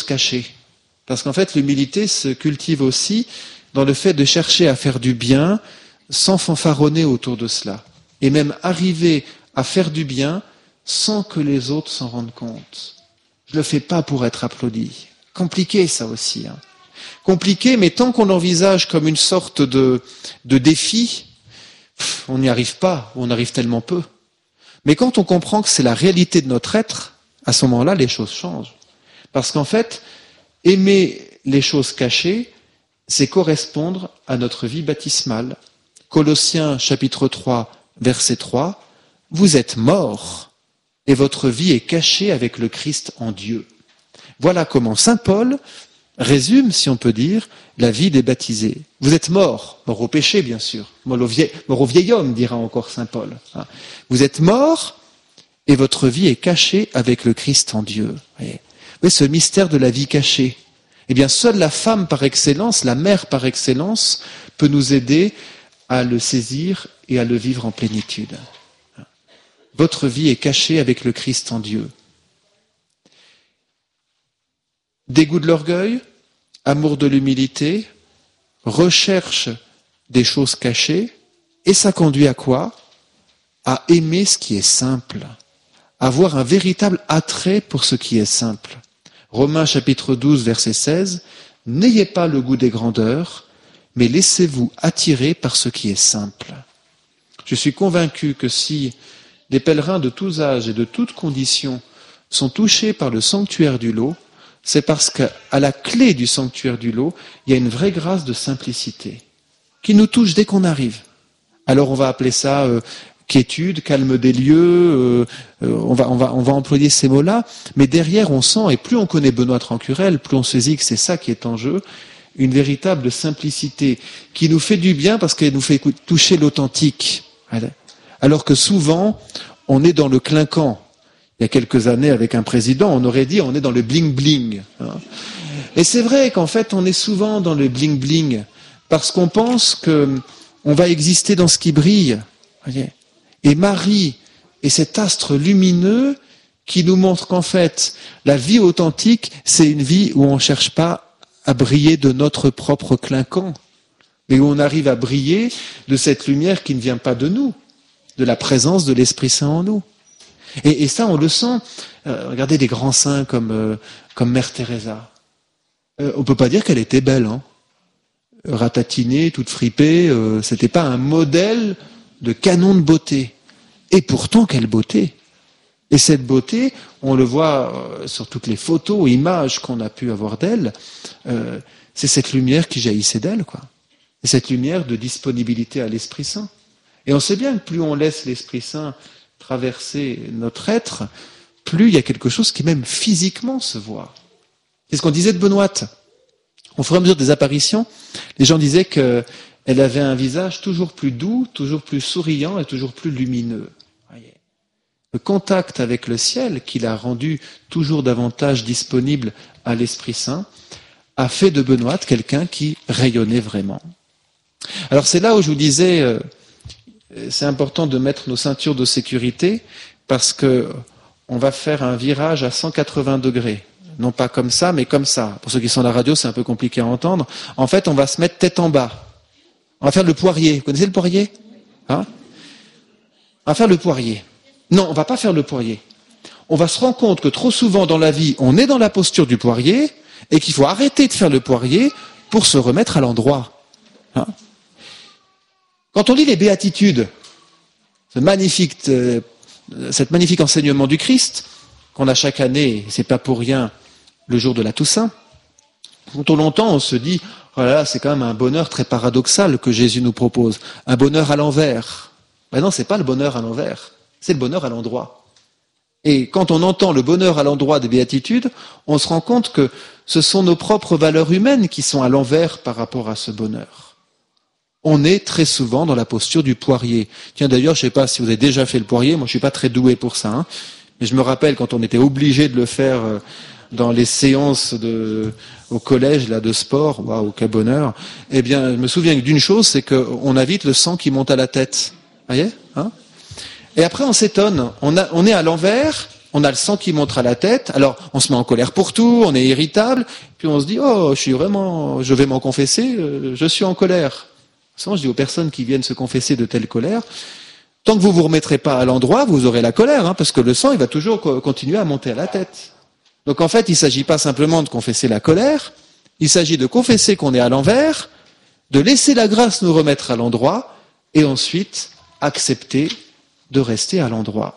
cachées. Parce qu'en fait, l'humilité se cultive aussi dans le fait de chercher à faire du bien sans fanfaronner autour de cela. Et même arriver à faire du bien sans que les autres s'en rendent compte. Je ne le fais pas pour être applaudi. Compliqué ça aussi. Compliqué, mais tant qu'on l'envisage comme une sorte de défi, on n'y arrive pas, ou on arrive tellement peu. Mais quand on comprend que c'est la réalité de notre être, à ce moment-là, les choses changent. Parce qu'en fait, aimer les choses cachées, c'est correspondre à notre vie baptismale. Colossiens chapitre 3, verset 3, « Vous êtes morts, et votre vie est cachée avec le Christ en Dieu. » Voilà comment saint Paul résume, si on peut dire, la vie des baptisés. Vous êtes morts, morts au péché bien sûr, mort au vieil homme, dira encore saint Paul. Vous êtes morts, et votre vie est cachée avec le Christ en Dieu. Oui, ce mystère de la vie cachée. Eh bien, seule la femme par excellence, la mère par excellence, peut nous aider à le saisir et à le vivre en plénitude. Votre vie est cachée avec le Christ en Dieu. Dégoût de l'orgueil, amour de l'humilité, recherche des choses cachées, et ça conduit à quoi? À aimer ce qui est simple, à avoir un véritable attrait pour ce qui est simple. Romains chapitre 12, verset 16, « N'ayez pas le goût des grandeurs, mais laissez-vous attirer par ce qui est simple. » Je suis convaincu que si des pèlerins de tous âges et de toutes conditions sont touchés par le sanctuaire du lot, c'est parce qu'à la clé du sanctuaire du lot, il y a une vraie grâce de simplicité qui nous touche dès qu'on arrive. Alors on va appeler ça quiétude, calme des lieux, on va employer ces mots-là, mais derrière on sent, et plus on connaît Benoît Trancurel, plus on se dit que c'est ça qui est en jeu, une véritable simplicité qui nous fait du bien parce qu'elle nous fait toucher l'authentique. Alors que souvent, on est dans le clinquant. Il y a quelques années, avec un président, on aurait dit on est dans le bling-bling. Et c'est vrai qu'en fait, on est souvent dans le bling-bling parce qu'on pense qu'on va exister dans ce qui brille. Et Marie est cet astre lumineux qui nous montre qu'en fait, la vie authentique, c'est une vie où on ne cherche pas à briller de notre propre clinquant, mais où on arrive à briller de cette lumière qui ne vient pas de nous, de la présence de l'Esprit Saint en nous. Et ça, on le sent. Regardez des grands saints comme Mère Teresa. On peut pas dire qu'elle était belle, ratatinée, toute fripée. C'était pas un modèle de canon de beauté. Et pourtant, quelle beauté! Et cette beauté, on le voit sur toutes les photos, images qu'on a pu avoir d'elle. C'est cette lumière qui jaillissait d'elle, quoi. Et cette lumière de disponibilité à l'Esprit Saint. Et on sait bien que plus on laisse l'Esprit Saint traverser notre être, plus il y a quelque chose qui même physiquement se voit. C'est ce qu'on disait de Benoît. Au fur et à mesure des apparitions, les gens disaient qu'elle avait un visage toujours plus doux, toujours plus souriant et toujours plus lumineux. Voyez. Le contact avec le ciel, qui l'a rendu toujours davantage disponible à l'Esprit Saint, a fait de Benoît quelqu'un qui rayonnait vraiment. Alors c'est là où je vous disais, c'est important de mettre nos ceintures de sécurité parce que on va faire un virage à 180 degrés. Non pas comme ça, mais comme ça. Pour ceux qui sont à la radio, c'est un peu compliqué à entendre. En fait, on va se mettre tête en bas. On va faire le poirier. Vous connaissez le poirier? On va faire le poirier. Non, on va pas faire le poirier. On va se rendre compte que trop souvent dans la vie, on est dans la posture du poirier et qu'il faut arrêter de faire le poirier pour se remettre à l'endroit. Quand on lit les béatitudes, cet magnifique enseignement du Christ, qu'on a chaque année, et c'est pas pour rien, le jour de la Toussaint, quand on l'entend, on se dit, oh là là, c'est quand même un bonheur très paradoxal que Jésus nous propose. Un bonheur à l'envers. Ben non, c'est pas le bonheur à l'envers, c'est le bonheur à l'endroit. Et quand on entend le bonheur à l'endroit des béatitudes, on se rend compte que ce sont nos propres valeurs humaines qui sont à l'envers par rapport à ce bonheur. On est très souvent dans la posture du poirier. Tiens, d'ailleurs, je ne sais pas si vous avez déjà fait le poirier, moi je suis pas très doué pour ça, mais je me rappelle quand on était obligé de le faire dans les séances au collège là de sport, waouh, quel bonheur. Eh bien, je me souviens d'une chose, c'est qu'on a vite le sang qui monte à la tête. Vous voyez, Et après, on s'étonne. On est à l'envers, on a le sang qui monte à la tête, alors on se met en colère pour tout, on est irritable, puis on se dit, oh, je vais m'en confesser, je suis en colère. Souvent, je dis aux personnes qui viennent se confesser de telle colère, tant que vous vous remettrez pas à l'endroit, vous aurez la colère, hein, parce que le sang, il va toujours continuer à monter à la tête. Donc en fait, il ne s'agit pas simplement de confesser la colère, il s'agit de confesser qu'on est à l'envers, de laisser la grâce nous remettre à l'endroit, et ensuite accepter de rester à l'endroit.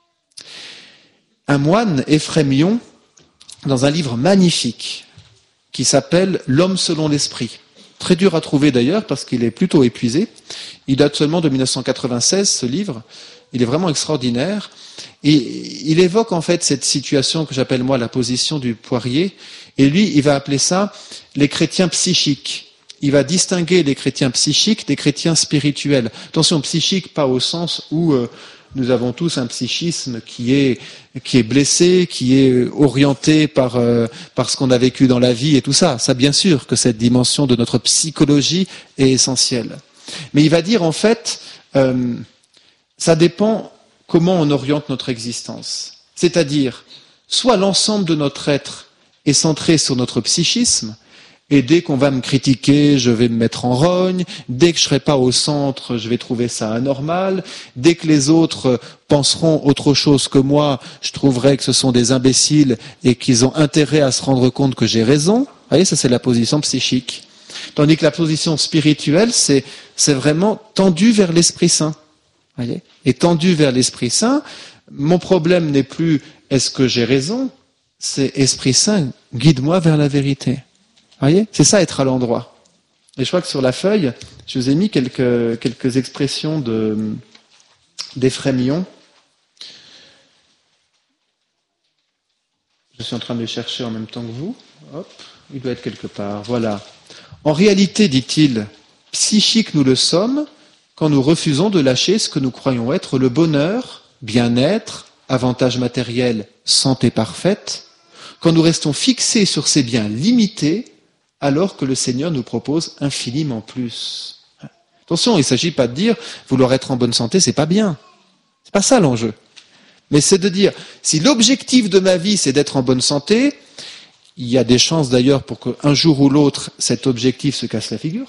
Un moine, Éphrem, dans un livre magnifique qui s'appelle « L'homme selon l'esprit », très dur à trouver d'ailleurs parce qu'il est plutôt épuisé, il date seulement de 1996 ce livre, il est vraiment extraordinaire, et il évoque en fait cette situation que j'appelle moi la position du poirier, et lui il va appeler ça les chrétiens psychiques. Il va distinguer les chrétiens psychiques des chrétiens spirituels. Attention, psychique pas au sens où nous avons tous un psychisme qui est blessé, qui est orienté par ce qu'on a vécu dans la vie et tout ça. Ça, bien sûr, que cette dimension de notre psychologie est essentielle. Mais il va dire, en fait, ça dépend comment on oriente notre existence. C'est-à-dire, soit l'ensemble de notre être est centré sur notre psychisme, et dès qu'on va me critiquer, je vais me mettre en rogne. Dès que je serai pas au centre, je vais trouver ça anormal. Dès que les autres penseront autre chose que moi, je trouverai que ce sont des imbéciles et qu'ils ont intérêt à se rendre compte que j'ai raison. Vous voyez, ça c'est la position psychique. Tandis que la position spirituelle, c'est vraiment tendu vers l'Esprit Saint. Vous voyez ? Et tendu vers l'Esprit Saint, mon problème n'est plus est-ce que j'ai raison, c'est Esprit Saint, guide-moi vers la vérité. Voyez, c'est ça être à l'endroit. Et je crois que sur la feuille, je vous ai mis quelques expressions d'Éphrem. Je suis en train de les chercher en même temps que vous. Hop, il doit être quelque part. Voilà. En réalité, dit-il, psychique nous le sommes quand nous refusons de lâcher ce que nous croyons être le bonheur, bien-être, avantages matériels, santé parfaite, quand nous restons fixés sur ces biens limités, alors que le Seigneur nous propose infiniment plus. Attention, il ne s'agit pas de dire vouloir être en bonne santé, c'est pas bien. C'est pas ça l'enjeu. Mais c'est de dire, si l'objectif de ma vie c'est d'être en bonne santé, il y a des chances d'ailleurs pour qu'un jour ou l'autre cet objectif se casse la figure.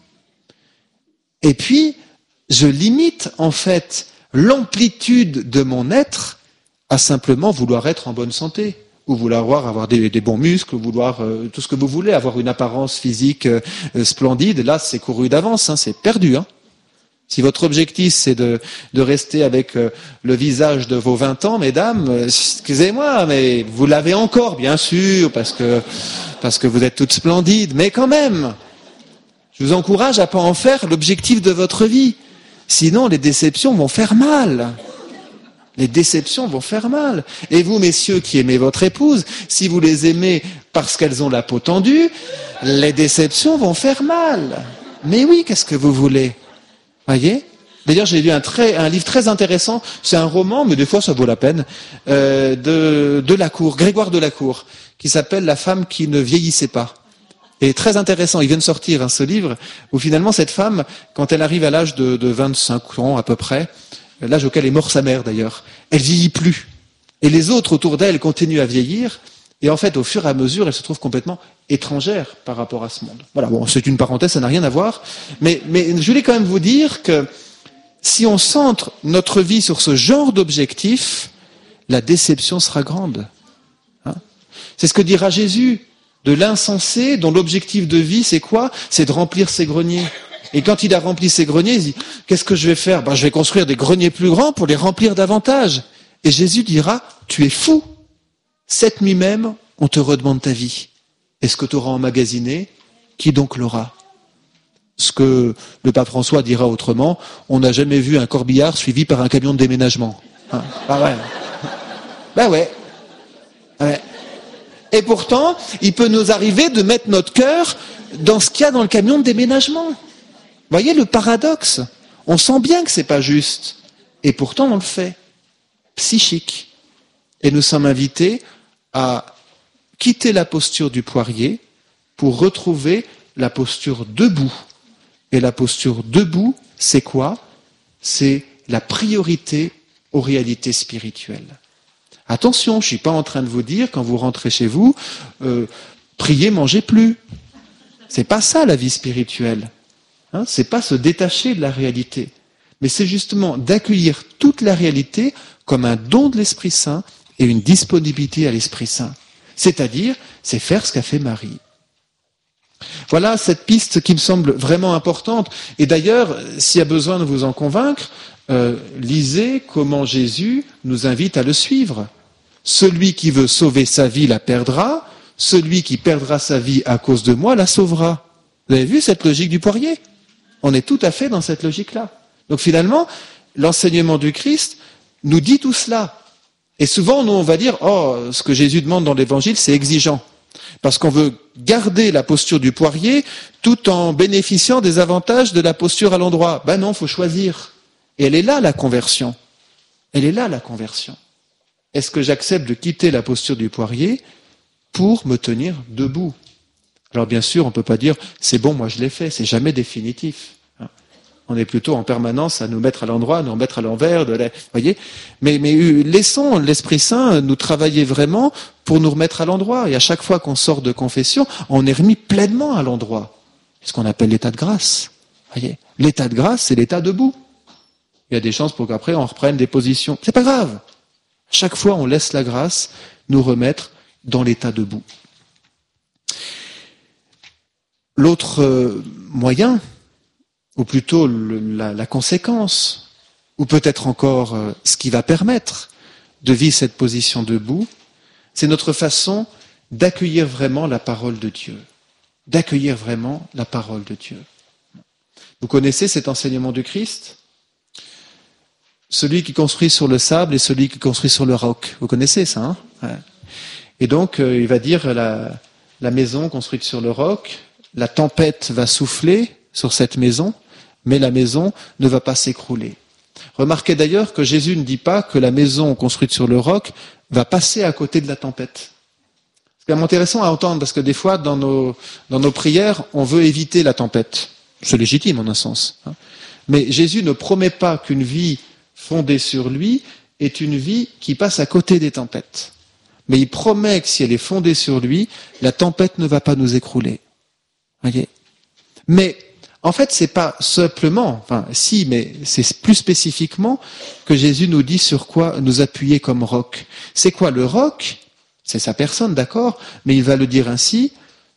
Et puis, je limite en fait l'amplitude de mon être à simplement vouloir être en bonne santé. Ou vouloir avoir des bons muscles, ou vouloir tout ce que vous voulez, avoir une apparence physique splendide, là c'est couru d'avance, hein, c'est perdu. Hein. Si votre objectif c'est de rester avec le visage de vos 20 ans, mesdames, excusez-moi, mais vous l'avez encore, bien sûr, parce que vous êtes toutes splendides, mais quand même, je vous encourage à pas en faire l'objectif de votre vie. Sinon les déceptions vont faire mal. Les déceptions vont faire mal. Et vous, messieurs, qui aimez votre épouse, si vous les aimez parce qu'elles ont la peau tendue, les déceptions vont faire mal. Mais oui, qu'est-ce que vous voulez ? Voyez ? D'ailleurs, j'ai lu un livre très intéressant, c'est un roman, mais des fois ça vaut la peine, de Delacour, Grégoire Delacour, qui s'appelle « La femme qui ne vieillissait pas ». Et très intéressant, il vient de sortir ce livre, où finalement cette femme, quand elle arrive à l'âge de 25 ans à peu près, l'âge auquel est mort sa mère d'ailleurs, elle vieillit plus. Et les autres autour d'elle continuent à vieillir, et en fait, au fur et à mesure, elle se trouve complètement étrangère par rapport à ce monde. Voilà, bon, c'est une parenthèse, ça n'a rien à voir, mais je voulais quand même vous dire que si on centre notre vie sur ce genre d'objectif, la déception sera grande. Hein ? C'est ce que dira Jésus, de l'insensé dont l'objectif de vie, c'est quoi ? C'est de remplir ses greniers. Et quand il a rempli ses greniers, il dit, qu'est-ce que je vais faire ? Je vais construire des greniers plus grands pour les remplir davantage. Et Jésus dira, tu es fou. Cette nuit même, on te redemande ta vie. Est-ce que tu auras emmagasiné ? Qui donc l'aura ? Ce que le pape François dira autrement, on n'a jamais vu un corbillard suivi par un camion de déménagement. Hein ? Ah ouais. Ben ouais. Ouais. Et pourtant, il peut nous arriver de mettre notre cœur dans ce qu'il y a dans le camion de déménagement. Voyez le paradoxe. On sent bien que c'est pas juste. Et pourtant, on le fait. Psychique. Et nous sommes invités à quitter la posture du poirier pour retrouver la posture debout. Et la posture debout, c'est quoi ? C'est la priorité aux réalités spirituelles. Attention, je suis pas en train de vous dire, quand vous rentrez chez vous, priez, mangez plus. C'est pas ça la vie spirituelle. Hein, c'est pas se détacher de la réalité. Mais c'est justement d'accueillir toute la réalité comme un don de l'Esprit Saint et une disponibilité à l'Esprit Saint. C'est-à-dire, c'est faire ce qu'a fait Marie. Voilà cette piste qui me semble vraiment importante. Et d'ailleurs, s'il y a besoin de vous en convaincre, lisez comment Jésus nous invite à le suivre. Celui qui veut sauver sa vie la perdra, celui qui perdra sa vie à cause de moi la sauvera. Vous avez vu cette logique du poirier? On est tout à fait dans cette logique-là. Donc finalement, l'enseignement du Christ nous dit tout cela. Et souvent, nous, on va dire, oh, ce que Jésus demande dans l'Évangile, c'est exigeant. Parce qu'on veut garder la posture du poirier tout en bénéficiant des avantages de la posture à l'endroit. Ben non, il faut choisir. Et elle est là, la conversion. Elle est là, la conversion. Est-ce que j'accepte de quitter la posture du poirier pour me tenir debout? Alors bien sûr, on ne peut pas dire, c'est bon, moi je l'ai fait, c'est jamais définitif. On est plutôt en permanence à nous mettre à l'endroit, à nous remettre à l'envers, voyez. Mais laissons l'Esprit Saint nous travailler vraiment pour nous remettre à l'endroit. Et à chaque fois qu'on sort de confession, on est remis pleinement à l'endroit. C'est ce qu'on appelle l'état de grâce. Voyez. L'état de grâce, c'est l'état debout. Il y a des chances pour qu'après on reprenne des positions. C'est pas grave. Chaque fois, on laisse la grâce nous remettre dans l'état debout. L'autre moyen, ou plutôt la conséquence, ou peut-être encore ce qui va permettre de vivre cette position debout, c'est notre façon d'accueillir vraiment la parole de Dieu. D'accueillir vraiment la parole de Dieu. Vous connaissez cet enseignement du Christ? Celui qui construit sur le sable et celui qui construit sur le roc. Vous connaissez ça, hein? Ouais. Et donc, il va dire la maison construite sur le roc, la tempête va souffler sur cette maison, mais la maison ne va pas s'écrouler. Remarquez d'ailleurs que Jésus ne dit pas que la maison construite sur le roc va passer à côté de la tempête. C'est quand même intéressant à entendre, parce que des fois, dans nos prières, on veut éviter la tempête. C'est légitime en un sens. Mais Jésus ne promet pas qu'une vie fondée sur lui est une vie qui passe à côté des tempêtes. Mais il promet que si elle est fondée sur lui, la tempête ne va pas nous écrouler. Voyez. Mais en fait, c'est pas simplement, mais c'est plus spécifiquement que Jésus nous dit sur quoi nous appuyer comme roc. C'est quoi le roc? C'est sa personne, d'accord, mais il va le dire ainsi.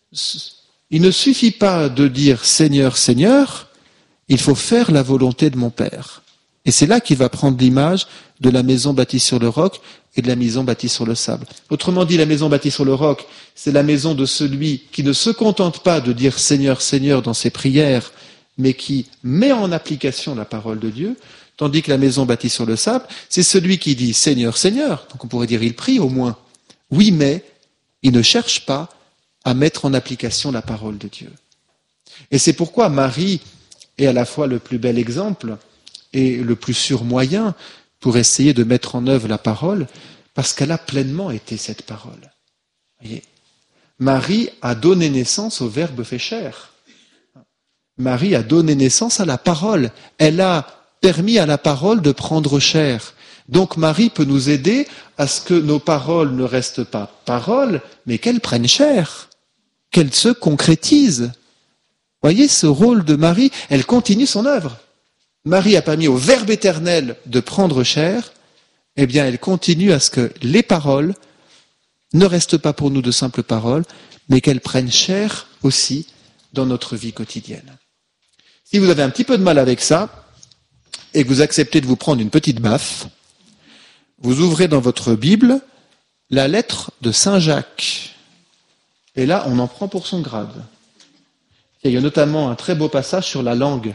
Il ne suffit pas de dire Seigneur, Seigneur, il faut faire la volonté de mon Père. Et c'est là qu'il va prendre l'image de la maison bâtie sur le roc et de la maison bâtie sur le sable. Autrement dit, la maison bâtie sur le roc, c'est la maison de celui qui ne se contente pas de dire Seigneur, Seigneur dans ses prières, mais qui met en application la parole de Dieu, tandis que la maison bâtie sur le sable, c'est celui qui dit Seigneur, Seigneur. Donc on pourrait dire il prie au moins. Oui, mais il ne cherche pas à mettre en application la parole de Dieu. Et c'est pourquoi Marie est à la fois le plus bel exemple et le plus sûr moyen pour essayer de mettre en œuvre la parole, parce qu'elle a pleinement été cette parole. Voyez, Marie a donné naissance au Verbe fait chair. Marie a donné naissance à la parole. Elle a permis à la parole de prendre chair. Donc Marie peut nous aider à ce que nos paroles ne restent pas paroles, mais qu'elles prennent chair, qu'elles se concrétisent. Voyez ce rôle de Marie, elle continue son œuvre. Marie a permis au Verbe éternel de prendre chair, eh bien elle continue à ce que les paroles ne restent pas pour nous de simples paroles, mais qu'elles prennent chair aussi dans notre vie quotidienne. Si vous avez un petit peu de mal avec ça, et que vous acceptez de vous prendre une petite baffe, vous ouvrez dans votre Bible la lettre de Saint Jacques. Et là, on en prend pour son grade. Il y a notamment un très beau passage sur la langue.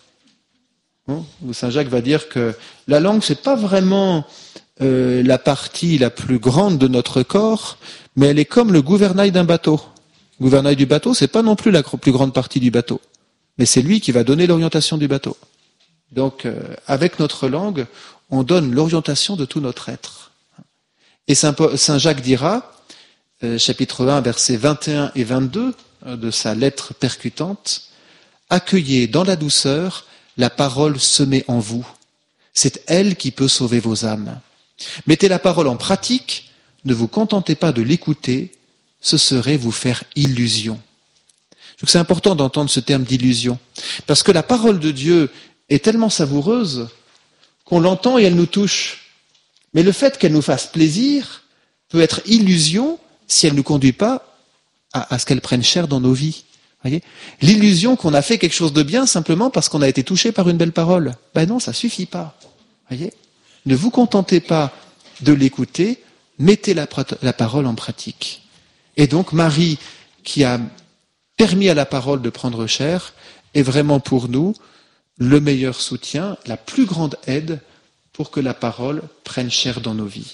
Où Saint Jacques va dire que la langue, c'est pas vraiment la partie la plus grande de notre corps, mais elle est comme le gouvernail d'un bateau. Le gouvernail du bateau, c'est pas non plus la plus grande partie du bateau, mais c'est lui qui va donner l'orientation du bateau. Donc, avec notre langue, on donne l'orientation de tout notre être. Et Saint Jacques dira, chapitre 1, versets 21 et 22 de sa lettre percutante, « Accueillez dans la douceur la parole semée en vous. C'est elle qui peut sauver vos âmes. Mettez la parole en pratique, ne vous contentez pas de l'écouter, ce serait vous faire illusion. Je trouve que c'est important d'entendre ce terme d'illusion, parce que la parole de Dieu est tellement savoureuse qu'on l'entend et elle nous touche. Mais le fait qu'elle nous fasse plaisir peut être illusion si elle ne nous conduit pas à ce qu'elle prenne chair dans nos vies. Voyez, l'illusion qu'on a fait quelque chose de bien simplement parce qu'on a été touché par une belle parole. Ben non, ça suffit pas. Voyez, ne vous contentez pas de l'écouter, mettez la parole en pratique. Et donc Marie, qui a permis à la parole de prendre chair, est vraiment pour nous le meilleur soutien, la plus grande aide pour que la parole prenne chair dans nos vies.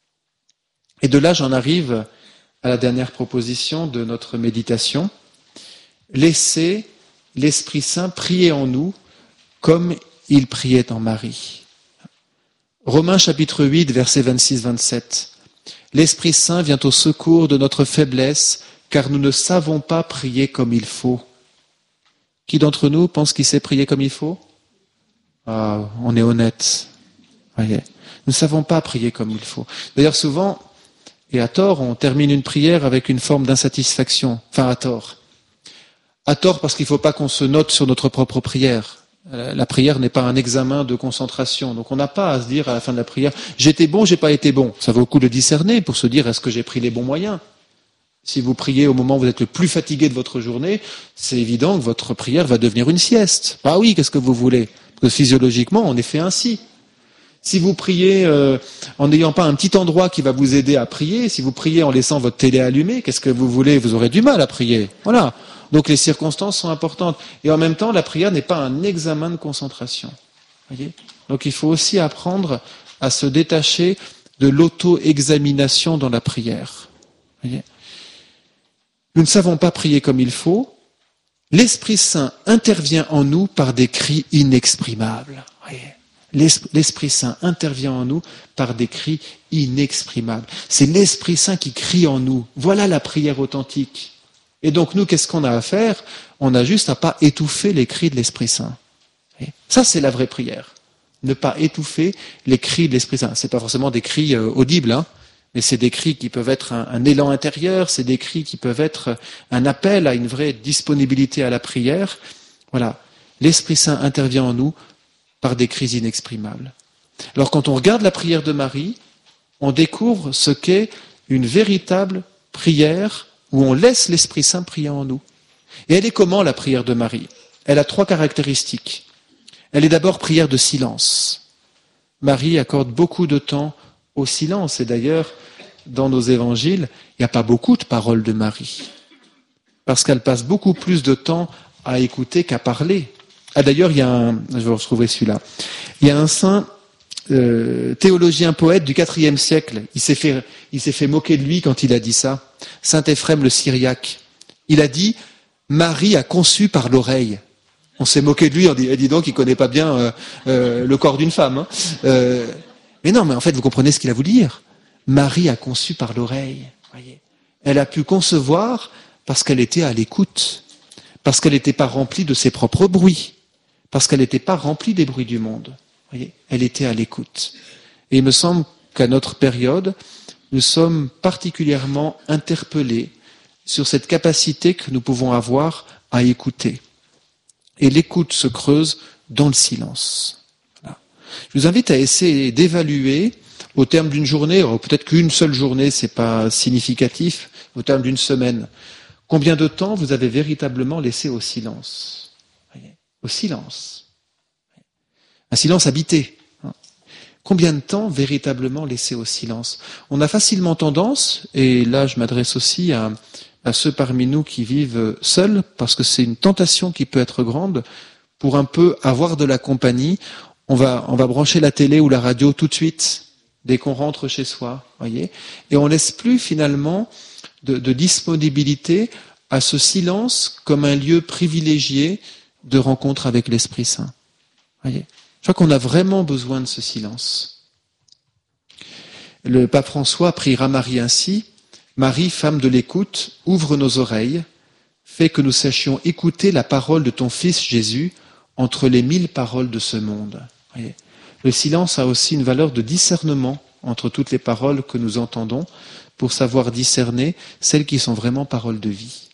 Et de là, j'en arrive à la dernière proposition de notre méditation. Laissez l'Esprit Saint prier en nous comme il priait en Marie. Romains chapitre 8, versets 26-27. L'Esprit Saint vient au secours de notre faiblesse, car nous ne savons pas prier comme il faut. Qui d'entre nous pense qu'il sait prier comme il faut? Ah, on est honnête. Voyez. Nous ne savons pas prier comme il faut. D'ailleurs, souvent, et à tort, on termine une prière avec une forme d'insatisfaction. Enfin, à tort. À tort parce qu'il ne faut pas qu'on se note sur notre propre prière. La prière n'est pas un examen de concentration. Donc on n'a pas à se dire à la fin de la prière, j'étais bon, j'ai pas été bon. Ça vaut le coup de discerner pour se dire, est-ce que j'ai pris les bons moyens? Si vous priez au moment où vous êtes le plus fatigué de votre journée, c'est évident que votre prière va devenir une sieste. Ah oui, qu'est-ce que vous voulez? Parce que physiologiquement, on est fait ainsi. Si vous priez en n'ayant pas un petit endroit qui va vous aider à prier, si vous priez en laissant votre télé allumée, qu'est-ce que vous voulez? Vous aurez du mal à prier. Voilà. Donc les circonstances sont importantes. Et en même temps, la prière n'est pas un examen de concentration. Voyez. Donc il faut aussi apprendre à se détacher de l'auto-examination dans la prière. Voyez. Nous ne savons pas prier comme il faut. L'Esprit Saint intervient en nous par des cris inexprimables. Voyez. L'Esprit Saint intervient en nous par des cris inexprimables. C'est l'Esprit Saint qui crie en nous. Voilà la prière authentique. Et donc nous, qu'est-ce qu'on a à faire? On a juste à pas étouffer les cris de l'Esprit Saint. Ça, c'est la vraie prière. Ne pas étouffer les cris de l'Esprit Saint. C'est pas forcément des cris audibles, hein, mais c'est des cris qui peuvent être un élan intérieur, c'est des cris qui peuvent être un appel à une vraie disponibilité à la prière. Voilà. L'Esprit Saint intervient en nous par des cris inexprimables. Alors quand on regarde la prière de Marie, on découvre ce qu'est une véritable prière où on laisse l'Esprit Saint prier en nous. Et elle est comment la prière de Marie? Elle a 3 caractéristiques. Elle est d'abord prière de silence. Marie accorde beaucoup de temps au silence. Et d'ailleurs, dans nos évangiles, il n'y a pas beaucoup de paroles de Marie. Parce qu'elle passe beaucoup plus de temps à écouter qu'à parler. Ah d'ailleurs, je vais retrouver celui-là. Il y a un saint théologien poète du IVe siècle. Il s'est fait moquer de lui quand il a dit ça. Saint Éphrem le Syriaque. Il a dit Marie a conçu par l'oreille. On s'est moqué de lui, on dit donc il connaît pas bien le corps d'une femme. Hein. Mais non, mais en fait vous comprenez ce qu'il a voulu dire. Marie a conçu par l'oreille. Voyez. Elle a pu concevoir parce qu'elle était à l'écoute, parce qu'elle n'était pas remplie de ses propres bruits, parce qu'elle n'était pas remplie des bruits du monde. Voyez, elle était à l'écoute. Et il me semble qu'à notre période, nous sommes particulièrement interpellés sur cette capacité que nous pouvons avoir à écouter. Et l'écoute se creuse dans le silence. Voilà. Je vous invite à essayer d'évaluer, au terme d'une journée, peut-être qu'une seule journée, c'est pas significatif, au terme d'une semaine, combien de temps vous avez véritablement laissé au silence. Voyez, au silence. Un silence habité. Combien de temps véritablement laissé au silence? On a facilement tendance, et là je m'adresse aussi à ceux parmi nous qui vivent seuls, parce que c'est une tentation qui peut être grande, pour un peu avoir de la compagnie, on va brancher la télé ou la radio tout de suite, dès qu'on rentre chez soi, voyez, et on laisse plus finalement de disponibilité à ce silence comme un lieu privilégié de rencontre avec l'Esprit Saint. Voyez. Je crois qu'on a vraiment besoin de ce silence. Le pape François priera Marie ainsi. Marie, femme de l'écoute, ouvre nos oreilles, fais que nous sachions écouter la parole de ton Fils Jésus entre les 1000 paroles de ce monde. Voyez. Le silence a aussi une valeur de discernement. entre toutes les paroles que nous entendons pour savoir discerner celles qui sont vraiment paroles de vie.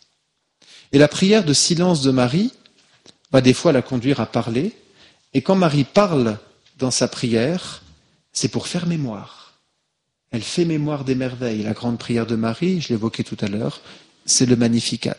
Et la prière de silence de Marie va des fois la conduire à parler. Et quand Marie parle dans sa prière, c'est pour faire mémoire. Elle fait mémoire des merveilles. La grande prière de Marie, je l'évoquais tout à l'heure, c'est le Magnificat.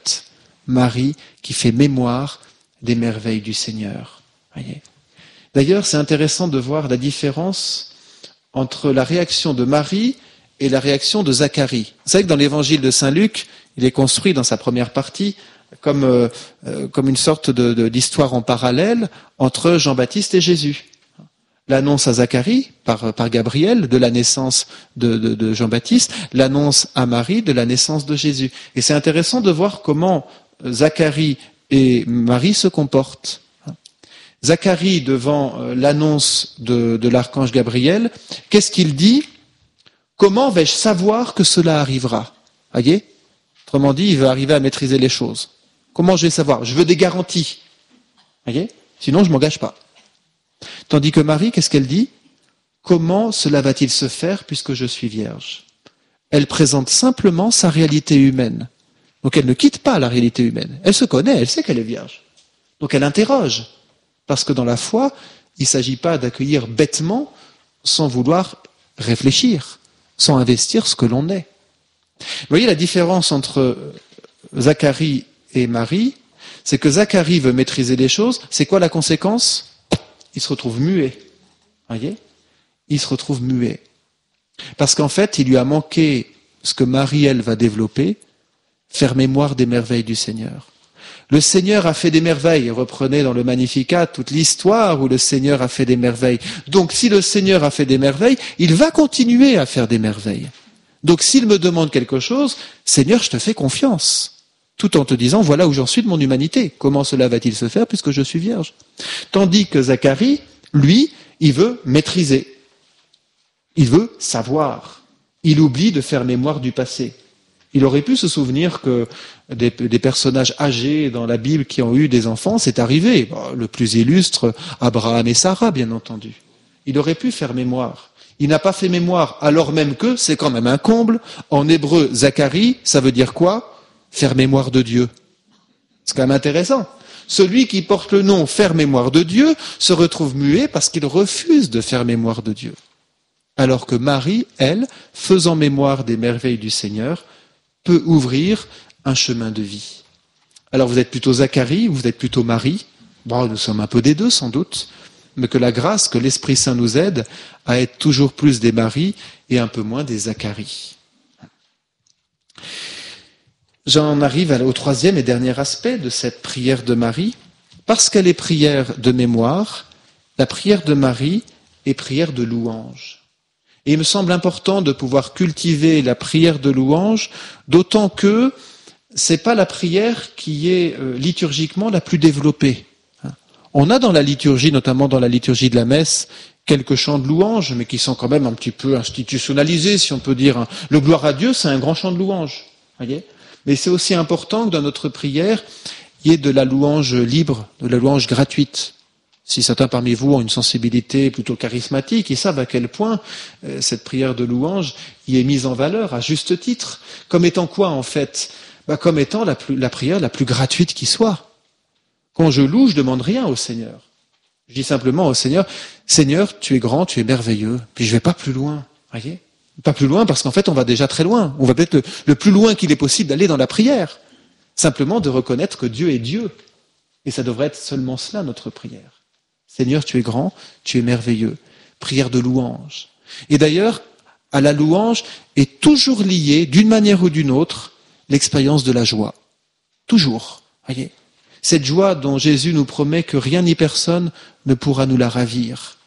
Marie qui fait mémoire des merveilles du Seigneur. Voyez. D'ailleurs, c'est intéressant de voir la différence entre la réaction de Marie et la réaction de Zacharie. Vous savez que dans l'évangile de Saint Luc, il est construit dans sa première partie comme une sorte d'histoire en parallèle entre Jean-Baptiste et Jésus. L'annonce à Zacharie par Gabriel de la naissance de Jean-Baptiste, l'annonce à Marie de la naissance de Jésus. Et c'est intéressant de voir comment Zacharie et Marie se comportent. Zacharie, devant l'annonce de l'archange Gabriel, qu'est-ce qu'il dit ? Comment vais-je savoir que cela arrivera ? Voyez ? Autrement dit, il veut arriver à maîtriser les choses. Comment je vais savoir ? Je veux des garanties. Voyez ? Sinon, je ne m'engage pas. Tandis que Marie, qu'est-ce qu'elle dit ? Comment cela va-t-il se faire puisque je suis vierge ? Elle présente simplement sa réalité humaine. Donc elle ne quitte pas la réalité humaine. Elle se connaît, elle sait qu'elle est vierge. Donc elle interroge. Parce que dans la foi, il ne s'agit pas d'accueillir bêtement sans vouloir réfléchir, sans investir ce que l'on est. Vous voyez la différence entre Zacharie et Marie, c'est que Zacharie veut maîtriser les choses. C'est quoi la conséquence ? Il se retrouve muet. Voyez ? Il se retrouve muet. Parce qu'en fait, il lui a manqué ce que Marie, elle, va développer, faire mémoire des merveilles du Seigneur. Le Seigneur a fait des merveilles. Reprenez dans le Magnificat toute l'histoire où le Seigneur a fait des merveilles. Donc si le Seigneur a fait des merveilles, il va continuer à faire des merveilles. Donc s'il me demande quelque chose, Seigneur, je te fais confiance. Tout en te disant, voilà où j'en suis de mon humanité. Comment cela va-t-il se faire puisque je suis vierge ? Tandis que Zacharie, lui, il veut maîtriser. Il veut savoir. Il oublie de faire mémoire du passé. Il aurait pu se souvenir que des personnages âgés dans la Bible qui ont eu des enfants, c'est arrivé. Le plus illustre, Abraham et Sarah, bien entendu. Il aurait pu faire mémoire. Il n'a pas fait mémoire, alors même que c'est quand même un comble. En hébreu, Zacharie, ça veut dire quoi ? Faire mémoire de Dieu. C'est quand même intéressant. Celui qui porte le nom faire mémoire de Dieu se retrouve muet parce qu'il refuse de faire mémoire de Dieu. Alors que Marie, elle, faisant mémoire des merveilles du Seigneur, peut ouvrir un chemin de vie. Alors vous êtes plutôt Zacharie ou vous êtes plutôt Marie ? Bon, nous sommes un peu des deux sans doute, mais que la grâce, que l'Esprit Saint nous aide à être toujours plus des Marie et un peu moins des Zacharie. J'en arrive au troisième et dernier aspect de cette prière de Marie. Parce qu'elle est prière de mémoire, la prière de Marie est prière de louange. Et il me semble important de pouvoir cultiver la prière de louange, d'autant que c'est pas la prière qui est liturgiquement la plus développée. On a dans la liturgie, notamment dans la liturgie de la messe, quelques chants de louange, mais qui sont quand même un petit peu institutionnalisés, si on peut dire. Le gloire à Dieu, c'est un grand chant de louange. Voyez ? Mais c'est aussi important que dans notre prière, il y ait de la louange libre, de la louange gratuite. Si certains parmi vous ont une sensibilité plutôt charismatique, ils savent à quel point cette prière de louange y est mise en valeur à juste titre. Comme étant quoi en fait ? Comme étant la prière la plus gratuite qui soit. Quand je loue, je ne demande rien au Seigneur. Je dis simplement au Seigneur, Seigneur, tu es grand, tu es merveilleux. Puis je ne vais pas plus loin. Voyez ? Pas plus loin parce qu'en fait on va déjà très loin. On va peut-être le plus loin qu'il est possible d'aller dans la prière. Simplement de reconnaître que Dieu est Dieu. Et ça devrait être seulement cela notre prière. Seigneur, tu es grand, tu es merveilleux. Prière de louange. Et d'ailleurs, à la louange est toujours liée, d'une manière ou d'une autre, l'expérience de la joie. Toujours. Voyez ? Cette joie dont Jésus nous promet que rien ni personne ne pourra nous la ravir.